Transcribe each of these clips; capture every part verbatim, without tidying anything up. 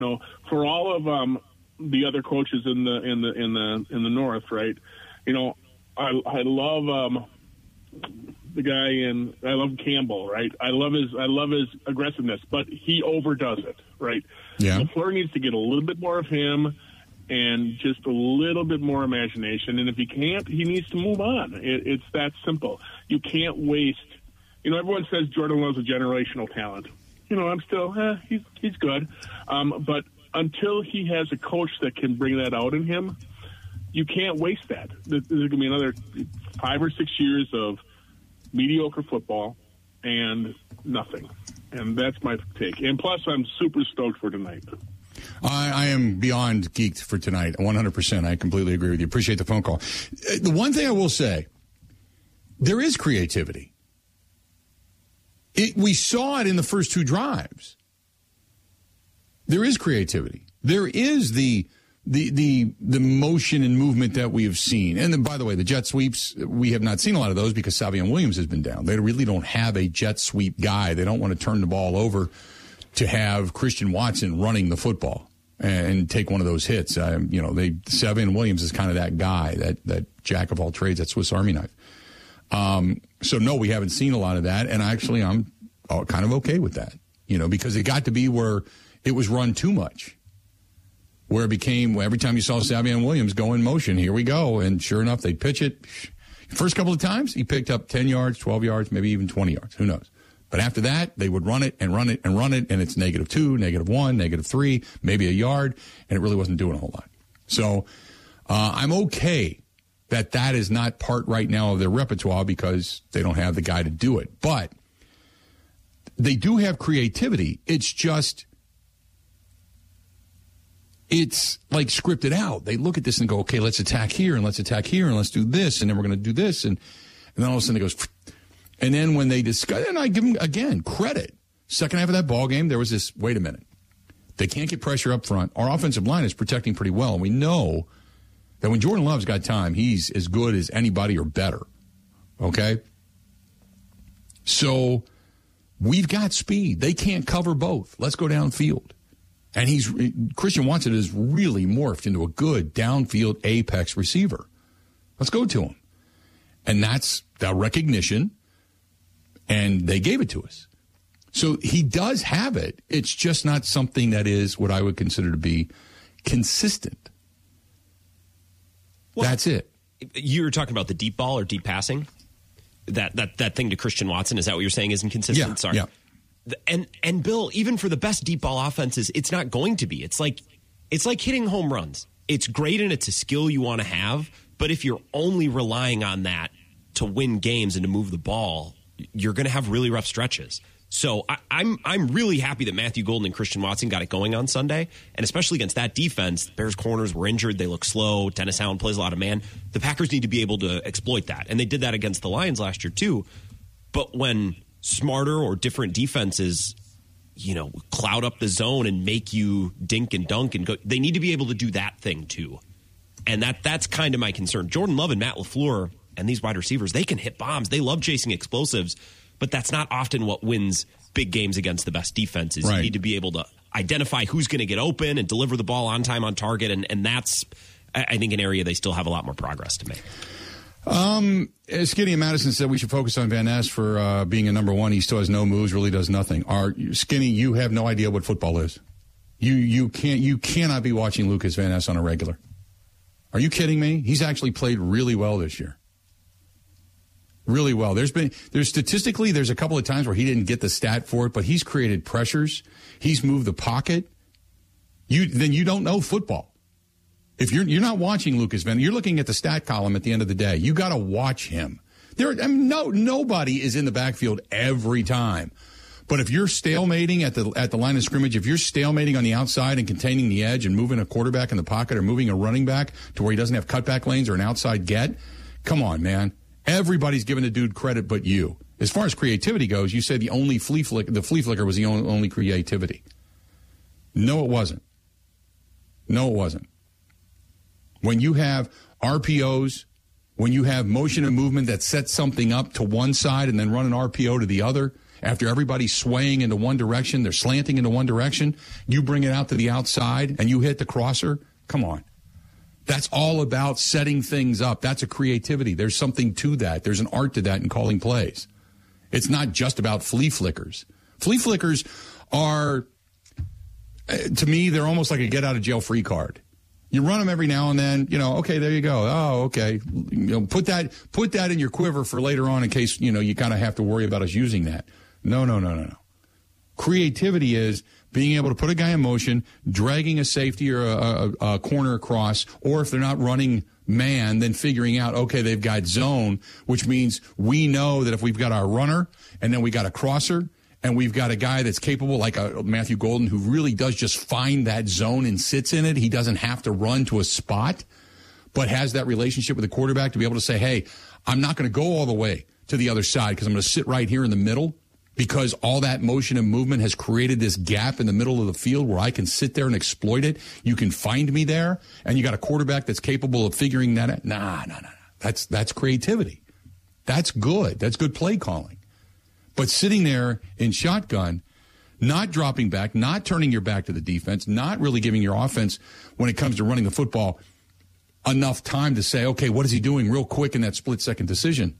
You know, for all of um, the other coaches in the in the in the in the North, right? You know, I I love um, the guy in I love Campbell, right? I love his I love his aggressiveness, but he overdoes it, right? Yeah. LaFleur needs to get a little bit more of him and just a little bit more imagination. And if he can't, he needs to move on. It, it's that simple. You can't waste. You know, everyone says Jordan Love's a generational talent. You know, I'm still, eh, he's he's good. Um, but until he has a coach that can bring that out in him, you can't waste that. There's going to be another five or six years of mediocre football and nothing. And that's my take. And plus, I'm super stoked for tonight. I, I am beyond geeked for tonight, one hundred percent. I completely agree with you. Appreciate the phone call. The one thing I will say, there is creativity. It, we saw it in the first two drives. There is creativity. There is the the the the motion and movement that we have seen. And then, by the way, the jet sweeps, we have not seen a lot of those because Savion Williams has been down. They really don't have a jet sweep guy. They don't want to turn the ball over to have Christian Watson running the football and take one of those hits. Um, you know, they Savion Williams is kind of that guy, that that jack of all trades, that Swiss Army knife. Um, so, no, we haven't seen a lot of that, and actually I'm uh, kind of okay with that, you know, because it got to be where it was run too much, where it became every time you saw Savion Williams go in motion, here we go, and sure enough, they'd pitch it. First couple of times, he picked up ten yards, twelve yards, maybe even twenty yards, who knows. But after that, they would run it and run it and run it, and it's negative two, negative one, negative three, maybe a yard, and it really wasn't doing a whole lot. So uh, I'm okay that that is not part right now of their repertoire because they don't have the guy to do it. But they do have creativity. It's just, it's like scripted out. They look at this and go, okay, let's attack here and let's attack here and let's do this and then we're going to do this. And, and then all of a sudden it goes, and then when they discuss, and I give them, again, credit. Second half of that ball game, there was this, wait a minute. They can't get pressure up front. Our offensive line is protecting pretty well. And we know that when Jordan Love's got time, he's as good as anybody or better. Okay? So we've got speed. They can't cover both. Let's go downfield. And he's Christian Watson has really morphed into a good downfield apex receiver. Let's go to him. And that's the recognition, and they gave it to us. So he does have it. It's just not something that is what I would consider to be consistent. Well, that's it. You were talking about the deep ball or deep passing. That that that thing to Christian Watson, is that what you're saying isn't consistent? Yeah, Sorry. yeah. And and Bill, even for the best deep ball offenses, it's not going to be. It's like it's like hitting home runs. It's great and it's a skill you want to have, but if you're only relying on that to win games and to move the ball, you're going to have really rough stretches. So I, I'm I'm really happy that Matthew Golden and Christian Watson got it going on Sunday, and especially against that defense. The Bears corners were injured; they look slow. Dennis Allen plays a lot of man. The Packers need to be able to exploit that, and they did that against the Lions last year too. But when smarter or different defenses, you know, cloud up the zone and make you dink and dunk and go, they need to be able to do that thing too, and that that's kind of my concern. Jordan Love and Matt LaFleur and these wide receivers, they can hit bombs. They love chasing explosives. But that's not often what wins big games against the best defenses. Right. You need to be able to identify who's going to get open and deliver the ball on time, on target, and, and that's, I think, an area they still have a lot more progress to make. Um, Skinny and Madison said we should focus on Van Ness for uh, being a number one. He still has no moves, really does nothing. Are Skinny, you have no idea what football is. You you can't you cannot be watching Lucas Van Ness on a regular. Are you kidding me? He's actually played really well this year. Really well. There's been, there's statistically, there's a couple of times where he didn't get the stat for it, but he's created pressures. He's moved the pocket. You, then you don't know football. If you're, you're not watching Lucas Van, you're looking at the stat column at the end of the day. You got to watch him. There, I mean, no, nobody is in the backfield every time. But if you're stalemating at the, at the line of scrimmage, if you're stalemating on the outside and containing the edge and moving a quarterback in the pocket or moving a running back to where he doesn't have cutback lanes or an outside get, come on, man. Everybody's giving the dude credit but you. As far as creativity goes, you said the only flea flick, the flea flicker was the only, only creativity. No, it wasn't. No, it wasn't. When you have R P Os, when you have motion and movement that sets something up to one side and then run an R P O to the other, after everybody's swaying into one direction, they're slanting into one direction, you bring it out to the outside and you hit the crosser. Come on. That's all about setting things up. That's a creativity. There's something to that. There's an art to that in calling plays. It's not just about flea flickers. Flea flickers are, to me, they're almost like a get-out-of-jail-free card. You run them every now and then, you know, okay, there you go. Oh, okay. You know, put that put that in your quiver for later on in case, you know, you kind of have to worry about us using that. No, no, no, no, no. Creativity is being able to put a guy in motion, dragging a safety or a, a, a corner across, or if they're not running man, then figuring out, okay, they've got zone, which means we know that if we've got our runner and then we got a crosser, and we've got a guy that's capable, like a Matthew Golden, who really does just find that zone and sits in it. He doesn't have to run to a spot, but has that relationship with the quarterback to be able to say, hey, I'm not going to go all the way to the other side because I'm going to sit right here in the middle because all that motion and movement has created this gap in the middle of the field where I can sit there and exploit it. You can find me there, and you got a quarterback that's capable of figuring that out. Nah, nah, nah, nah. That's, that's creativity. That's good. That's good play calling. But sitting there in shotgun, not dropping back, not turning your back to the defense, not really giving your offense, when it comes to running the football, enough time to say, okay, what is he doing real quick in that split-second decision?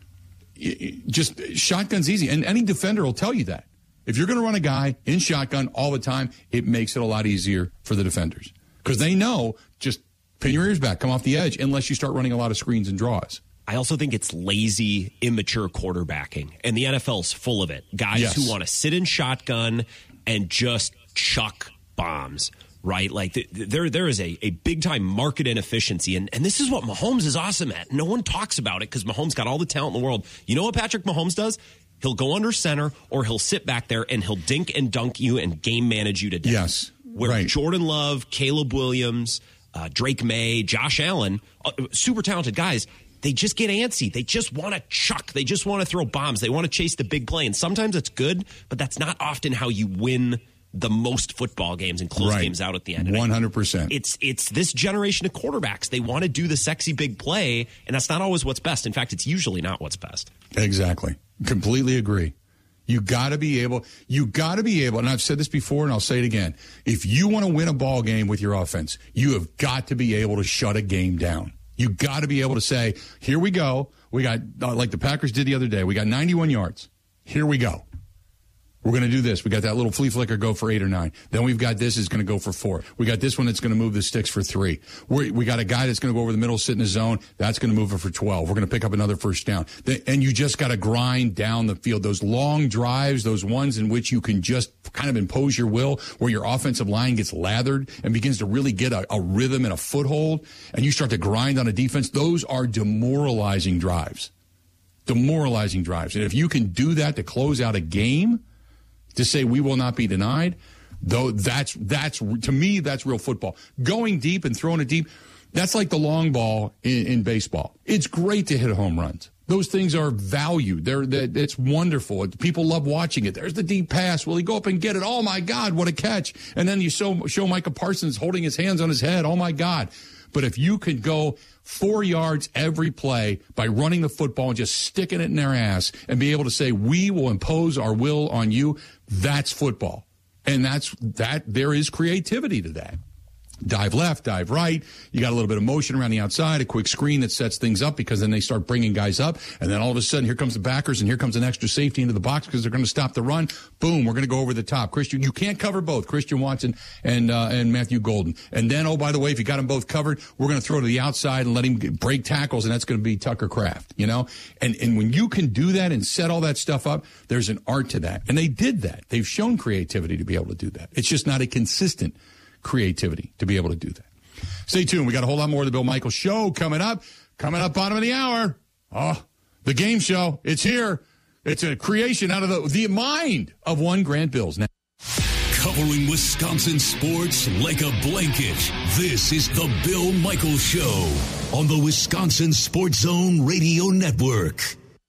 Just shotgun's easy. And any defender will tell you that. If you're going to run a guy in shotgun all the time, it makes it a lot easier for the defenders. Because they know, just pin your ears back, come off the edge, unless you start running a lot of screens and draws. I also think it's lazy, immature quarterbacking, and the N F L's full of it. Guys yes. who want to sit in shotgun and just chuck bombs, right? Like th- there, there is a, a big-time market inefficiency, and, and this is what Mahomes is awesome at. No one talks about it because Mahomes got all the talent in the world. You know what Patrick Mahomes does? He'll go under center, or he'll sit back there, and he'll dink and dunk you and game manage you to death. Yes, Where right. Jordan Love, Caleb Williams, uh, Drake May, Josh Allen, uh, super talented guys, they just get antsy. They just want to chuck. They just want to throw bombs. They want to chase the big play. And sometimes it's good, but that's not often how you win the most football games and close right. games out at the end. one hundred percent. It's it's this generation of quarterbacks. They want to do the sexy big play, and that's not always what's best. In fact, it's usually not what's best. Exactly. Completely agree. You got to be able, you got to be able, and I've said this before and I'll say it again. If you want to win a ball game with your offense, you have got to be able to shut a game down. You got to be able to say, here we go. We got, uh, like the Packers did the other day, we got ninety-one yards. Here we go. We're going to do this. We got that little flea flicker go for eight or nine. Then we've got this is going to go for four. We got this one that's going to move the sticks for three. We're, we got a guy that's going to go over the middle, sit in the zone. That's going to move it for twelve. We're going to pick up another first down. And you just got to grind down the field. Those long drives, those ones in which you can just kind of impose your will, where your offensive line gets lathered and begins to really get a, a rhythm and a foothold, and you start to grind on a defense. Those are demoralizing drives. Demoralizing drives. And if you can do that to close out a game, to say we will not be denied, though, that's, that's to me, that's real football. Going deep and throwing it deep, that's like the long ball in, in baseball. It's great to hit home runs. Those things are valued. They're, they're, it's wonderful. People love watching it. There's the deep pass. Will he go up and get it? Oh, my God, what a catch. And then you show, show Micah Parsons holding his hands on his head. Oh, my God. But if you could go four yards every play by running the football and just sticking it in their ass and be able to say, we will impose our will on you, that's football. And that's that. There is creativity to that. Dive left, dive right. You got a little bit of motion around the outside, a quick screen that sets things up because then they start bringing guys up. And then all of a sudden, here comes the backers and here comes an extra safety into the box because they're going to stop the run. Boom, we're going to go over the top. Christian, you can't cover both, Christian Watson and uh, and Matthew Golden. And then, oh, by the way, if you got them both covered, we're going to throw to the outside and let him get, break tackles, and that's going to be Tucker Kraft, you know? And, and when you can do that and set all that stuff up, there's an art to that. And they did that. They've shown creativity to be able to do that. It's just not a consistent creativity to be able to do that. Stay tuned. We got a whole lot more of the Bill Michaels Show coming up. Coming up bottom of the hour. Oh, the game show. It's here. It's a creation out of the, the mind of one Grant Bills. Now, covering Wisconsin sports like a blanket. This is the Bill Michaels Show on the Wisconsin Sports Zone Radio Network.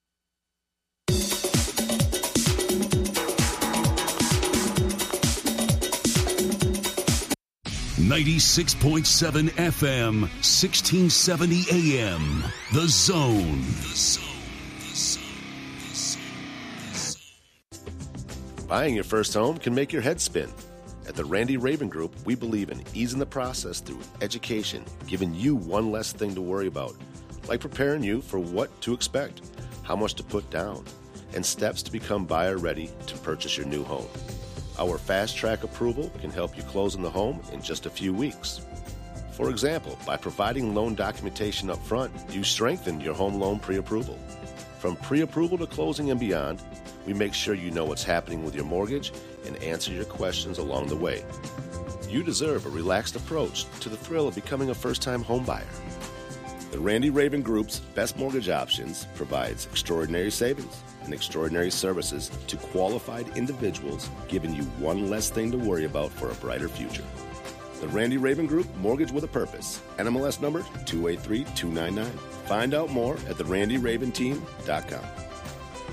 ninety-six point seven F M, sixteen seventy A M. The Zone. The Zone. The Zone. The Zone. Buying your first home can make your head spin. At the Randy Raven Group, we believe in easing the process through education, giving you one less thing to worry about, like preparing you for what to expect, how much to put down, and steps to become buyer ready to purchase your new home. Our fast track approval can help you close on the home in just a few weeks. For example, by providing loan documentation up front, you strengthen your home loan pre-approval. From pre-approval to closing and beyond, we make sure you know what's happening with your mortgage and answer your questions along the way. You deserve a relaxed approach to the thrill of becoming a first-time home buyer. The Randy Raven Group's best mortgage options provides extraordinary savings and extraordinary services to qualified individuals, giving you one less thing to worry about for a brighter future. The Randy Raven Group, Mortgage with a Purpose. N M L S number two eight three two nine nine. Find out more at the randy raven team dot com.